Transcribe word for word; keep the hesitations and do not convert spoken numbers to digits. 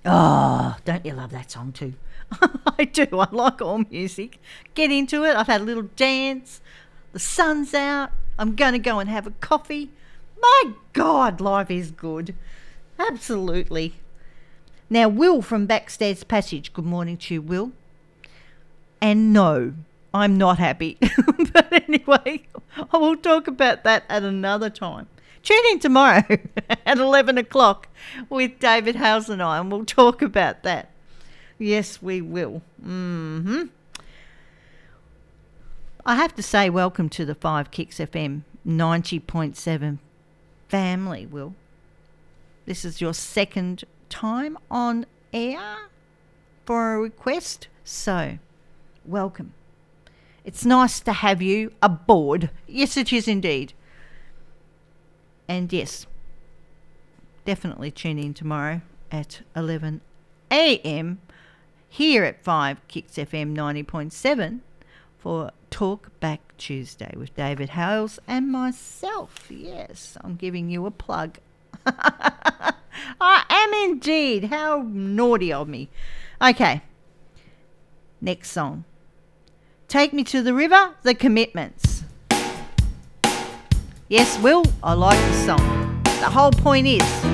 Oh, don't you love that song too? I do. I like all music. Get into it. I've had a little dance. The sun's out. I'm going to go and have a coffee. My God, life is good. Absolutely. Now, Will from Backstairs Passage. Good morning to you, Will. And no, I'm not happy. But anyway, I will talk about that at another time. Tune in tomorrow at eleven o'clock with David Hales and I, and we'll talk about that. Yes, we will. Mm-hmm. I have to say welcome to the Five Kicks F M ninety point seven family, Will. This is your second time on air for a request, so welcome. It's nice to have you aboard. Yes, it is indeed. And yes, definitely tune in tomorrow at eleven a.m. here at five Kicks F M ninety point seven for Talk Back Tuesday with David Hales and myself. Yes, I'm giving you a plug. I am indeed. How naughty of me. Okay, next song. Take Me to the River, The Commitments. Yes, Will, I like the song. The whole point is